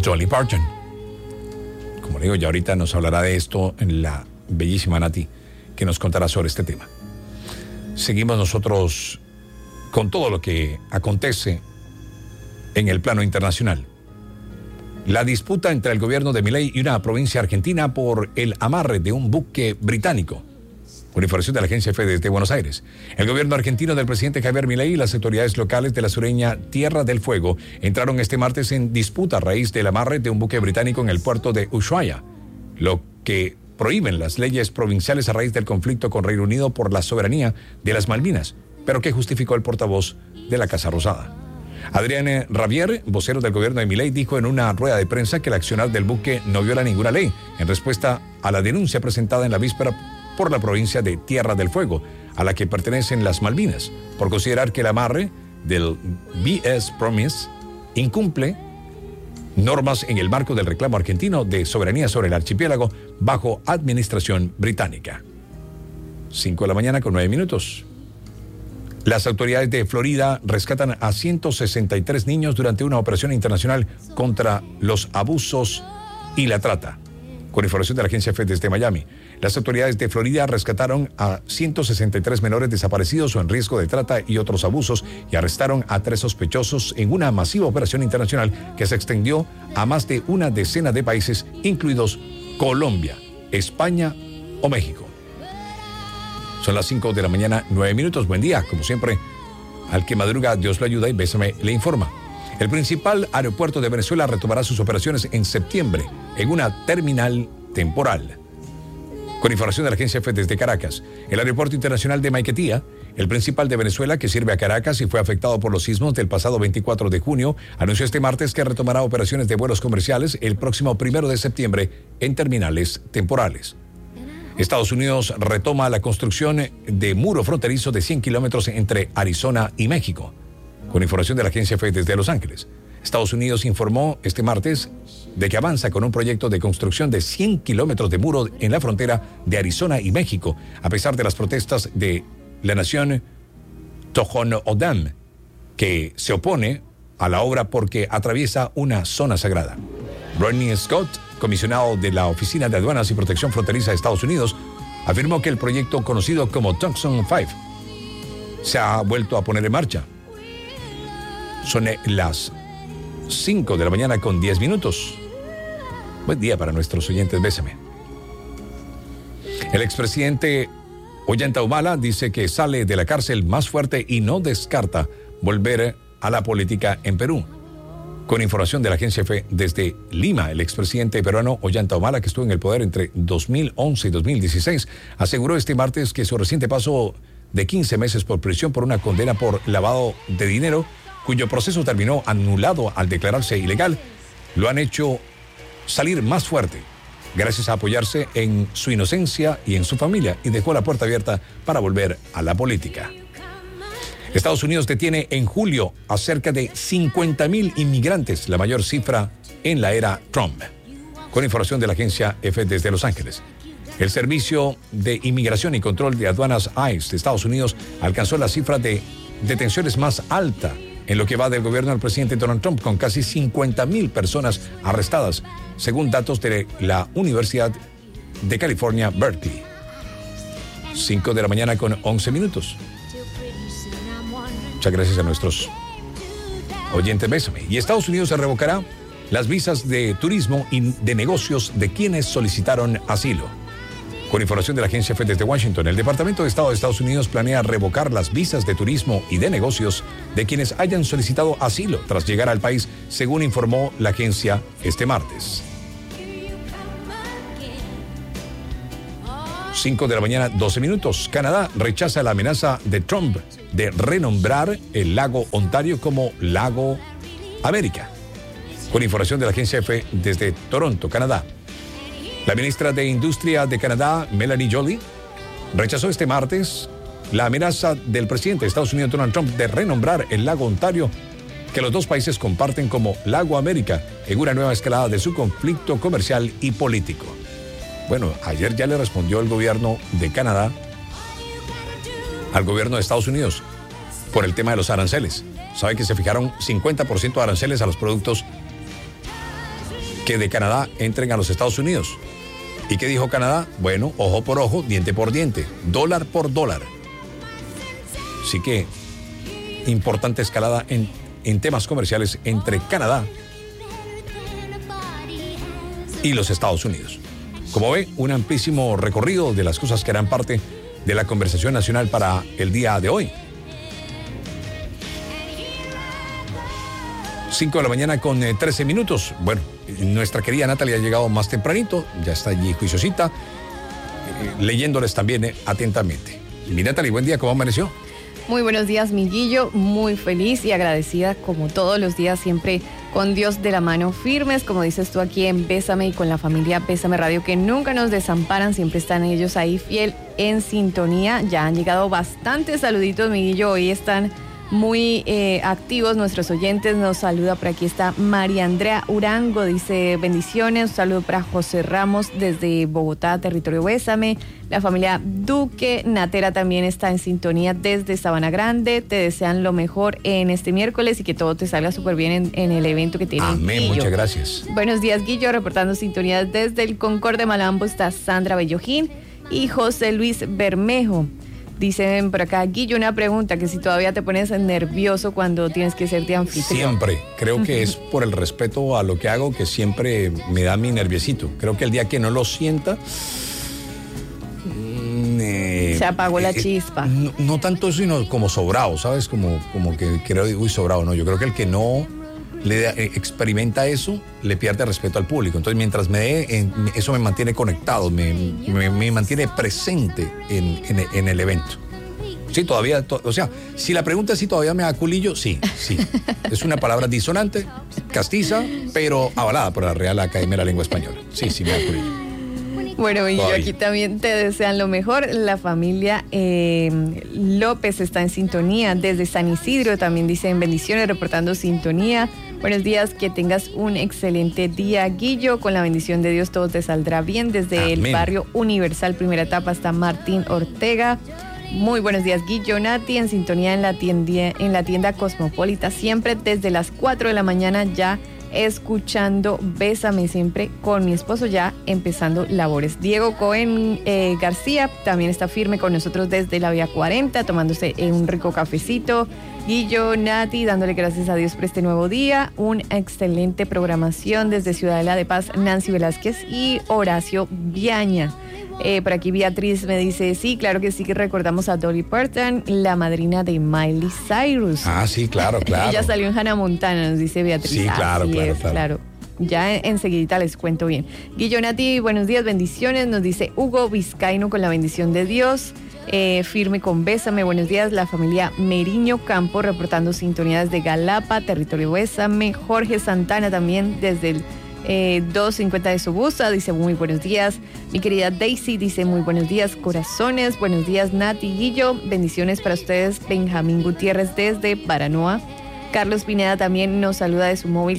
Dolly Parton. Como le digo, ya ahorita nos hablará de esto en la bellísima Nati, que nos contará sobre este tema. Seguimos nosotros con todo lo que acontece en el plano internacional. La disputa entre el gobierno de Milei y una provincia argentina por el amarre de un buque británico. Con información de la agencia EFE desde Buenos Aires. El gobierno argentino del presidente Javier Milei y las autoridades locales de la sureña Tierra del Fuego entraron este martes en disputa a raíz del amarre de un buque británico en el puerto de Ushuaia, lo que prohíben las leyes provinciales a raíz del conflicto con Reino Unido por la soberanía de las Malvinas, pero que justificó el portavoz de la Casa Rosada. Adrián Ravier, vocero del gobierno de Milei, dijo en una rueda de prensa que el accionar del buque no viola ninguna ley, en respuesta a la denuncia presentada en la víspera por la provincia de Tierra del Fuego, a la que pertenecen las Malvinas, por considerar que el amarre del B.S. Promise incumple normas en el marco del reclamo argentino de soberanía sobre el archipiélago bajo administración británica. 5:09 a.m. Las autoridades de Florida rescatan a 163 niños durante una operación internacional contra los abusos y la trata. Con información de la agencia EFE desde Miami, las autoridades de Florida rescataron a 163 menores desaparecidos o en riesgo de trata y otros abusos y arrestaron a 3 sospechosos en una masiva operación internacional que se extendió a más de una decena de países, incluidos Colombia, España o México. Son las 5:09 a.m. Buen día, como siempre, al que madruga Dios lo ayuda y Bésame le informa. El principal aeropuerto de Venezuela retomará sus operaciones en septiembre en una terminal temporal. Con información de la agencia EFE desde Caracas, el aeropuerto internacional de Maiquetía, el principal de Venezuela que sirve a Caracas y fue afectado por los sismos del pasado 24 de junio, anunció este martes que retomará operaciones de vuelos comerciales el próximo 1 de septiembre en terminales temporales. Estados Unidos retoma la construcción de muro fronterizo de 100 kilómetros entre Arizona y México. Con información de la agencia EFE desde Los Ángeles, Estados Unidos informó este martes de que avanza con un proyecto de construcción de 100 kilómetros de muro en la frontera de Arizona y México, a pesar de las protestas de la nación Tohono-O'odham, que se opone a la obra porque atraviesa una zona sagrada. Rodney Scott, comisionado de la Oficina de Aduanas y Protección Fronteriza de Estados Unidos, afirmó que el proyecto conocido como Tucson 5 se ha vuelto a poner en marcha. Son las 5:10 a.m. Buen día para nuestros oyentes, Bésame. El expresidente Ollanta Humala dice que sale de la cárcel más fuerte y no descarta volver a la política en Perú. Con información de la agencia EFE desde Lima, el expresidente peruano Ollanta Humala, que estuvo en el poder entre 2011 y 2016, aseguró este martes que su reciente paso de 15 meses por prisión por una condena por lavado de dinero, cuyo proceso terminó anulado al declararse ilegal, lo han hecho salir más fuerte, gracias a apoyarse en su inocencia y en su familia, y dejó la puerta abierta para volver a la política. Estados Unidos detiene en julio a cerca de 50,000 inmigrantes, la mayor cifra en la era Trump. Con información de la agencia EFE desde Los Ángeles. El Servicio de Inmigración y Control de Aduanas ICE de Estados Unidos alcanzó la cifra de detenciones más alta en lo que va del gobierno del presidente Donald Trump, con casi 50,000 personas arrestadas, según datos de la Universidad de California, Berkeley. 5:11 a.m. Muchas gracias a nuestros oyentes, Bésame. Y Estados Unidos se revocará las visas de turismo y de negocios de quienes solicitaron asilo. Con información de la agencia EFE desde Washington, el Departamento de Estado de Estados Unidos planea revocar las visas de turismo y de negocios de quienes hayan solicitado asilo tras llegar al país, según informó la agencia este martes. 5:12 a.m. Canadá rechaza la amenaza de Trump de renombrar el lago Ontario como Lago América. Con información de la agencia EFE desde Toronto, Canadá. La ministra de Industria de Canadá, Melanie Joly, rechazó este martes la amenaza del presidente de Estados Unidos, Donald Trump, de renombrar el lago Ontario, que los dos países comparten, como Lago América, en una nueva escalada de su conflicto comercial y político. Bueno, ayer ya le respondió el gobierno de Canadá al gobierno de Estados Unidos por el tema de los aranceles. Sabe que se fijaron 50% de aranceles a los productos que de Canadá entren a los Estados Unidos. ¿Y qué dijo Canadá? Bueno, ojo por ojo, diente por diente, dólar por dólar. Así que importante escalada en temas comerciales entre Canadá y los Estados Unidos. Como ve, un amplísimo recorrido de las cosas que harán parte de la conversación nacional para el día de hoy. 5 de la mañana con 13 minutos. Bueno, nuestra querida Natalia ha llegado más tempranito, ya está allí juiciosita, leyéndoles también atentamente. Mi Natalia, buen día, ¿cómo amaneció? Muy buenos días, mi Guillo, muy feliz y agradecida como todos los días, siempre con Dios de la mano, firmes, como dices tú aquí en Bésame y con la familia Bésame Radio, que nunca nos desamparan, siempre están ellos ahí fiel en sintonía. Ya han llegado bastantes saluditos, mi Guillo, hoy están muy activos nuestros oyentes. Nos saluda por aquí, está María Andrea Urango, dice bendiciones, un saludo para José Ramos desde Bogotá, territorio Bésame. La familia Duque Natera también está en sintonía desde Sabana Grande. Te desean lo mejor en este miércoles y que todo te salga súper bien en el evento que tienen. Amén, Guillo. muchas gracias. Buenos días, Guillo, reportando sintonía desde el Concord de Malambo está Sandra Bellojín y José Luis Bermejo. Dicen por acá, Guillo, una pregunta, que si todavía te pones nervioso cuando tienes que ser de anfitrión. Siempre, creo que es por el respeto a lo que hago que siempre me da mi nerviosito. Creo que el día que no lo sienta... se apagó la chispa. No tanto eso, sino como sobrado, ¿sabes? Como que creo, uy, sobrado, no. Yo creo que el que no experimenta eso, le pierde respeto al público. Entonces, mientras me dé, eso me mantiene conectado, me mantiene presente en el evento. Sí, todavía, o sea, si la pregunta es si todavía me da culillo, sí. Es una palabra disonante, castiza, pero avalada por la Real Academia de la Lengua Española. Sí, me da culillo. Bueno, y yo aquí también te desean lo mejor. La familia López está en sintonía desde San Isidro, también dicen bendiciones, reportando sintonía. Buenos días, que tengas un excelente día, Guillo. Con la bendición de Dios todo te saldrá bien. Desde Amén. El barrio Universal, primera etapa, está Martín Ortega. Muy buenos días, Guillo. Nati, en sintonía en la tienda Cosmopolita, siempre desde las 4 de la mañana ya escuchando Bésame, siempre con mi esposo ya empezando labores. Diego Cohen García también está firme con nosotros desde la Vía 40, tomándose un rico cafecito. Guillo, Nati, dándole gracias a Dios por este nuevo día. Una excelente programación desde Ciudadela de Paz, Nancy Velázquez y Horacio Viaña. Por aquí Beatriz me dice, sí, claro que sí, que recordamos a Dolly Parton, la madrina de Miley Cyrus. Ah, sí, claro. Ella salió en Hannah Montana, nos dice Beatriz. Sí, claro. Ya enseguidita les cuento bien. Guillo, Nati, buenos días, bendiciones, nos dice Hugo Vizcaíno con la bendición de Dios. Firme con Bésame, buenos días, la familia Meriño Campo reportando sintonía desde Galapa, territorio Bésame. Jorge Santana también desde el 250 de Sobusa, dice muy buenos días. Mi querida Daisy dice muy buenos días, corazones. Buenos días, Nati, Guillo, bendiciones para ustedes. Benjamín Gutiérrez desde Baranoa. Carlos Pineda también nos saluda de su móvil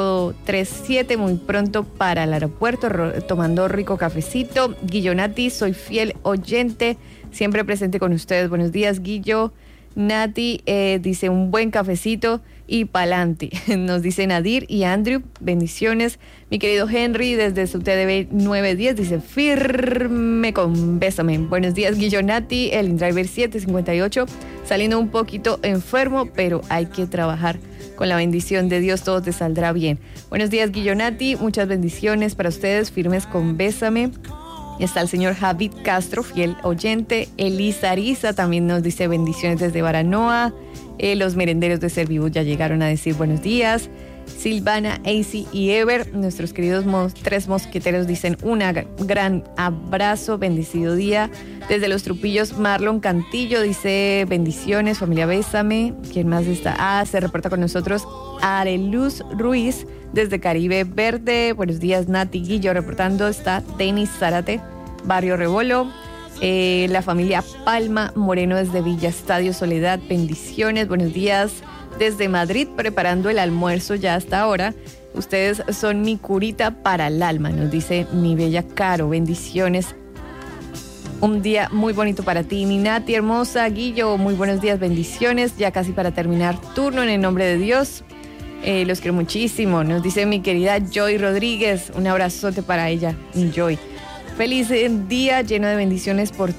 437, muy pronto para el aeropuerto, tomando rico cafecito. Guillo, Nati, soy fiel oyente, siempre presente con ustedes. Buenos días, Guillo. Nati dice un buen cafecito y pa'lante. Nos dice Nadir y Andrew, bendiciones. Mi querido Henry desde su TDB 910 dice firme con Bésame. Buenos días, Guillo, Nati, el InDriver 758, saliendo un poquito enfermo, pero hay que trabajar. Con la bendición de Dios todo te saldrá bien. Buenos días, Guillo, Nati, muchas bendiciones para ustedes, firmes con Bésame. Está el señor Javid Castro, fiel oyente. Elisa Ariza también nos dice bendiciones desde Baranoa. Los merenderos de Servibú ya llegaron a decir buenos días. Silvana, AC y Ever, nuestros queridos tres mosqueteros, dicen un gran abrazo, bendecido día. Desde Los Trupillos, Marlon Cantillo dice bendiciones, familia Bésame. ¿Quién más está? Se reporta con nosotros Areluz Ruiz desde Caribe Verde. Buenos días, Nati, Guillo, reportando está Denis Zárate, Barrio Rebolo. La familia Palma Moreno desde Villa Estadio Soledad, bendiciones, buenos días. Desde Madrid, preparando el almuerzo ya hasta ahora. Ustedes son mi curita para el alma, nos dice mi bella Caro. Bendiciones. Un día muy bonito para ti, mi Nati hermosa. Guillo, muy buenos días, bendiciones. Ya casi para terminar turno en el nombre de Dios. Los quiero muchísimo. Nos dice mi querida Joy Rodríguez. Un abrazote para ella, mi Joy. Feliz día lleno de bendiciones por